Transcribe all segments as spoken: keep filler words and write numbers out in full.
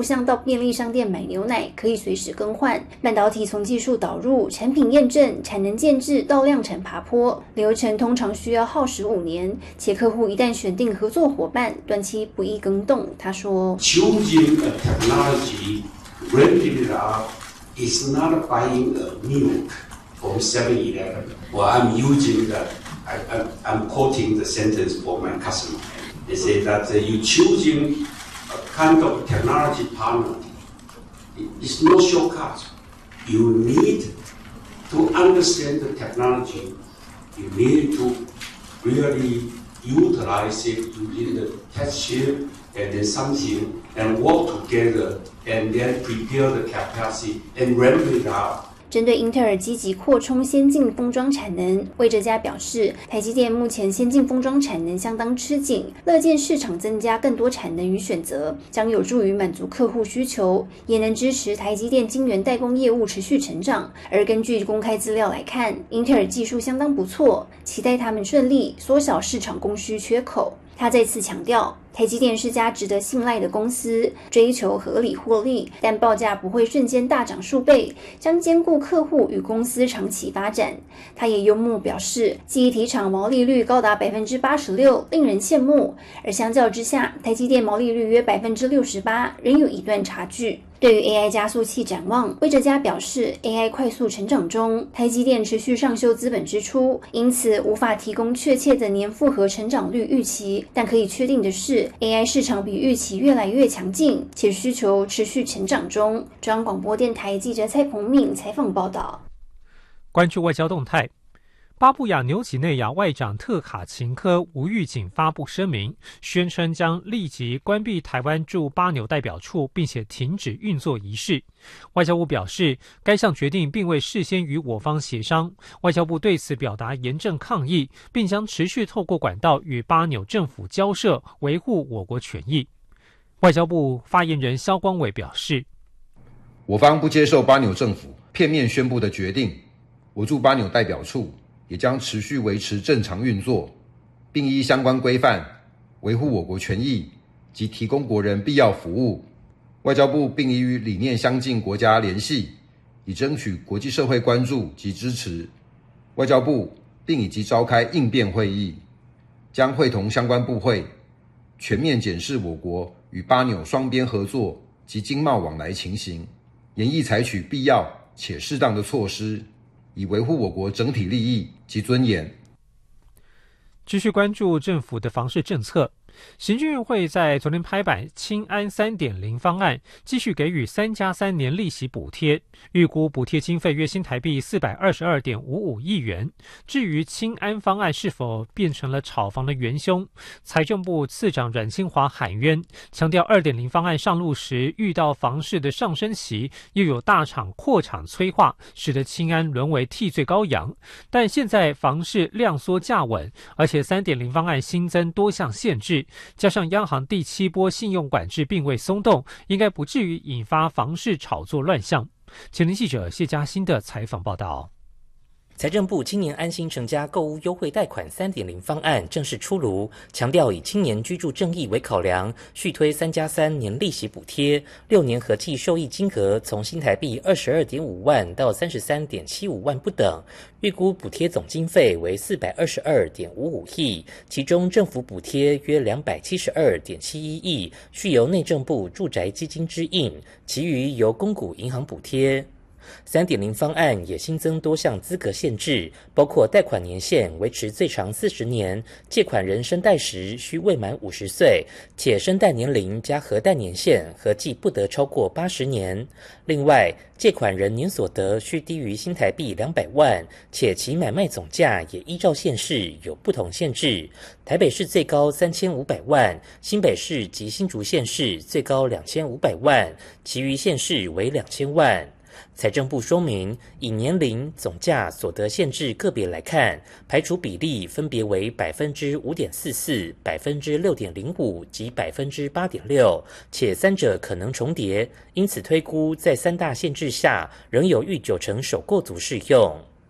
像到便利商店买牛奶，可以随时更换。半导体从技术导入、产品验证、产能建制到量产爬坡，流程通常需要耗时五年，且客户一旦选定合作伙伴，短期不易更动。他说 ：“Choosing a technology, ramping it up is not buying a milk from seven eleven. Well, I'm using the, I, I, I'm quoting the sentence for my customer. They say that you choosing a kind of technology partner. It's no shortcut. You need to understand the technology. You need to really utilize it in the test chip and then something and work together and then prepare the capacity and ramp it up." 针对英特尔积极扩充先进封装产能，魏哲嘉表示，台积电目前先进封装产能相当吃紧，乐见市场增加更多产能与选择，将有助于满足客户需求，也能支持台积电晶圆代工业务持续成长。而根据公开资料来看，英特尔技术相当不错，期待他们顺利缩小市场供需缺口。他再次强调，台积电是家值得信赖的公司，追求合理获利，但报价不会瞬间大涨数倍，将兼顾客户与公司长期发展。他也幽默表示，记忆体厂毛利率高达 百分之八十六， 令人羡慕，而相较之下，台积电毛利率约 百分之六十八， 仍有一段差距。对于 A I 加速器展望，魏哲嘉表示 A I 快速成长中，台积电持续上修资本支出，因此无法提供确切的年复合成长率预期，但可以确定的是 A I 市场比预期越来越强劲，且需求持续成长中。中央广播电台记者蔡鹏敏采访报道。 关注外交动态，巴布亚纽几内亚外长特卡琴科吴玉景发布声明，宣称将立即关闭台湾驻巴纽代表处，并且停止运作一事。外交部表示，该项决定并未事先与我方协商，外交部对此表达严正抗议，并将持续透过管道与巴纽政府交涉，维护我国权益。外交部发言人萧光伟表示， 我方不接受巴纽政府片面宣布的决定，我驻巴纽代表处也将持续维持正常运作，并依相关规范维护我国权益及提供国人必要服务。外交部并已与理念相近国家联系，以争取国际社会关注及支持。外交部并已即召开应变会议，将会同相关部会全面检视我国与巴纽双边合作及经贸往来情形，研议采取必要且适当的措施，以维护我国整体利益及尊严。 继续关注政府的房市政策，行政院会在昨天拍板青安 三点零 方案，继续给予三加三年利息补贴，预估补贴经费约新台币 四百二十二点五五亿元。至于青安方案是否变成了炒房的元凶，财政部次长阮清华喊冤，强调 二点零 方案上路时遇到房市的上升期，又有大厂扩厂催化，使得青安沦为替罪羔羊。但现在房市量缩价稳，而且 三点零 方案新增多项限制，加上央行第七波信用管制并未松动，应该不至于引发房市炒作乱象。前天记者谢嘉欣的采访报道。 财政部青年安心成家购屋优惠贷款 三点零 方案正式出炉，强调以青年居住正义为考量，续推三加三年利息补贴，六年合计受益金额从新台币 二十二点五万到 三十三点七五万不等，预估补贴总经费为 四百二十二点五五亿，其中政府补贴约 两百七十二点七一亿，需由内政部住宅基金支应，其余由公股银行补贴。三点零 方案也新增多项资格限制，包括贷款年限维持最长四十年，借款人申贷时需未满五十岁，且申贷年龄加核贷年限合计不得超过八十年。另外，借款人年所得需低于新台币两百万，且其买卖总价也依照县市有不同限制。台北市最高三千五百万，新北市及新竹县市最高两千五百万，其余县市为两千万。财政部说明，以年龄、总价、所得限制个别来看，排除比例分别为 百分之五点四四、百分之六点零五 及 百分之八点六， 且三者可能重叠，因此推估在三大限制下，仍有逾九成首购族适用。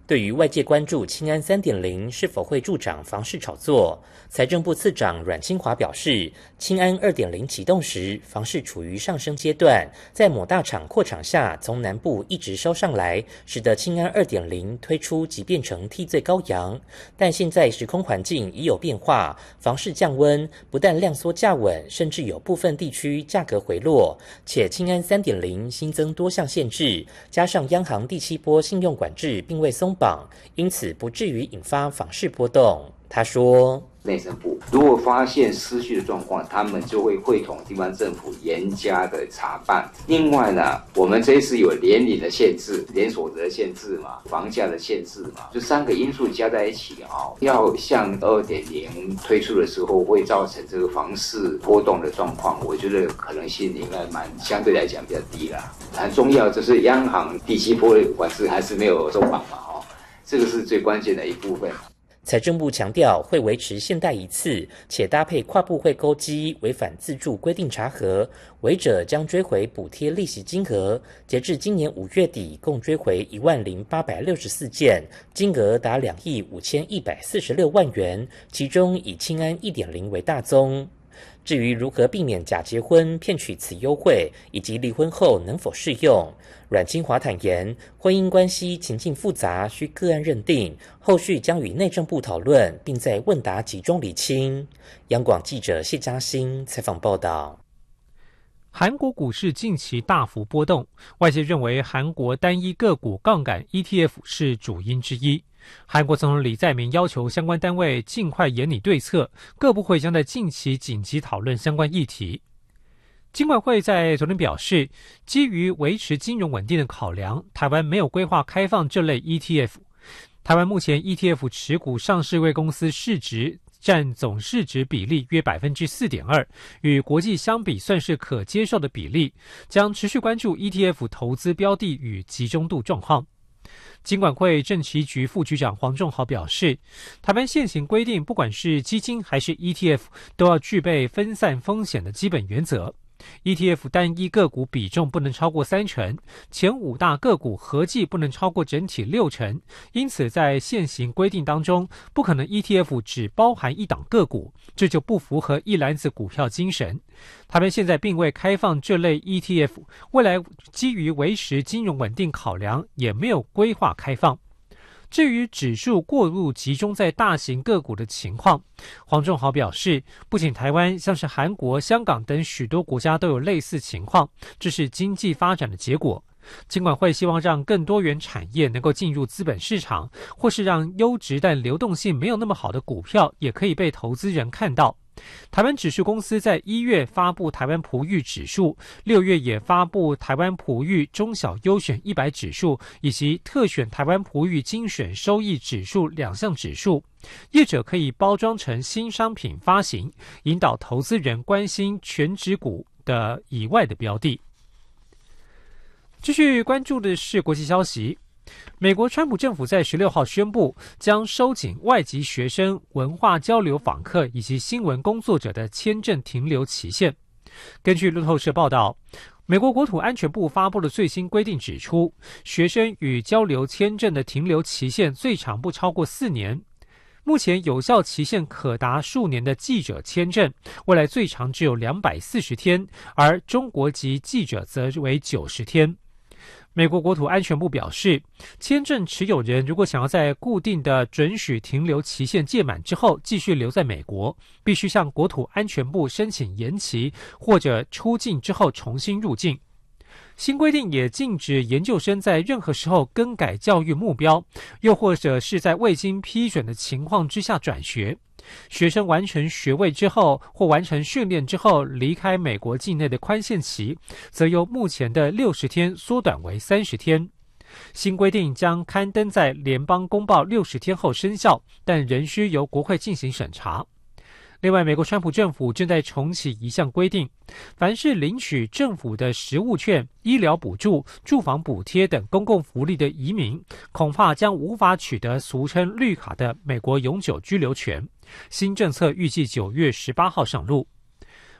对于外界关注青安 三点零 是否会助长房市炒作，财政部次长阮清华表示，青安 二点零 启动时，房市处于上升阶段，在某大厂扩厂下，从南部一直烧上来，使得青安 二点零 推出即变成替罪羔羊。但现在时空环境已有变化，房市降温，不但量缩价稳，甚至有部分地区价格回落，且青安 三点零 新增多项限制，加上央行第七波信用管制并未松绑，因此不至于引发房市波动。他说， 内政部如果发现失序的状况，他们就会会同地方政府严加的查办。另外呢，我们这一次有年龄的限制、连所得限制嘛、房价的限制嘛，这三个因素加在一起啊、哦，要像 二点零 推出的时候会造成这个房市波动的状况，我觉得可能性应该蛮相对来讲比较低啦。很重要就是央行第七波的管制还是没有松绑嘛，哦，这个是最关键的一部分。 财政部强调会维持现贷一次，且搭配跨部会勾稽违反自住规定查核，违者将追回补贴利息金额。截至今年五月底，共追回一万零八百六十四件，金额达两亿五千一百四十六万元，其中以青安 一点零 为大宗。至于如何避免假结婚骗取此优惠，以及离婚后能否适用，阮清华坦言，婚姻关系情境复杂，需个案认定，后续将与内政部讨论，并在问答集中厘清。央广记者谢嘉欣采访报道。 韩国股市近期大幅波动，外界认为韩国单一个股杠杆 E T F 是主因之一。韩国总统李在明要求相关单位尽快研拟对策，各部会将在近期紧急讨论相关议题。金管会在昨天表示，基于维持金融稳定的考量，台湾没有规划开放这类 E T F。台湾目前 E T F 持股上市柜公司市值占总市值比例约 百分之四点二， 与国际相比算是可接受的比例，将持续关注 E T F 投资标的与集中度状况。金管会政企局副局长黄仲豪表示，台湾现行规定，不管是基金还是 E T F， 都要具备分散风险的基本原则。E T F 单一个股比重不能超过三成，前五大个股合计不能超过整体六成，因此在现行规定当中，不可能 E T F 只包含一档个股，这就不符合一篮子股票精神。他们现在并未开放这类 E T F， 未来基于维持金融稳定考量，也没有规划开放。至于指数过度集中在大型个股的情况，黄仲豪表示，不仅台湾，像是韩国、香港等许多国家都有类似情况，这是经济发展的结果。金管会希望让更多元产业能够进入资本市场，或是让优质但流动性没有那么好的股票也可以被投资人看到。台湾指数公司在一月发布台湾普裕指数，六月也发布台湾普裕中小优选一百指数，以及特选台湾普裕精选收益指数两项指数。业者可以包装成新商品发行，引导投资人关心全指股的以外的标的。继续关注的是国际消息。美国川普政府在十六号宣布，将收紧外籍学生、文化交流访客以及新闻工作者的签证停留期限。根据路透社报道，美国国土安全部发布的最新规定指出，学生与交流签证的停留期限最长不超过四年。目前有效期限可达数年的记者签证，未来最长只有两百四十天，而中国籍记者则为九十天。美国国土安全部表示，签证持有人如果想要在固定的准许停留期限届满之后继续留在美国，必须向国土安全部申请延期，或者出境之后重新入境。新规定也禁止研究生在任何时候更改教育目标，又或者是在未经批准的情况之下转学。学生完成学位之后或完成训练之后离开美国境内的宽限期，则由目前的六十天缩短为三十天。新规定将刊登在联邦公报六十天后生效，但仍需由国会进行审查。另外，美国川普政府正在重启一项规定，凡是领取政府的食物券、医疗补助、住房补贴等公共福利的移民，恐怕将无法取得俗称绿卡的美国永久居留权。新政策预计九月十八号上路。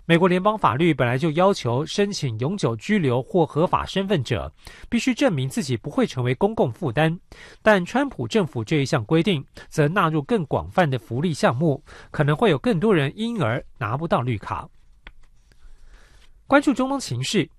美国联邦法律本来就要求申请永久居留或合法身份者必须证明自己不会成为公共负担，但川普政府这一项规定则纳入更广泛的福利项目，可能会有更多人因而拿不到绿卡。关注中东情势，